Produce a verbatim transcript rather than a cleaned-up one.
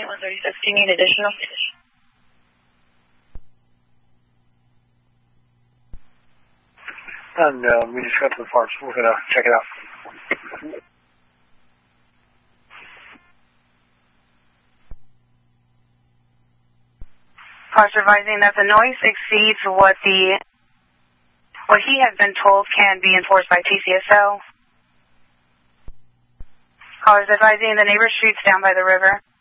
one thirty-six. Do you need additional? And uh, we just got to the parts. We're going to check it out. Parts advising that the noise exceeds what the what he has been told can be enforced by T C S O. Callers advising the neighbor streets down by the river.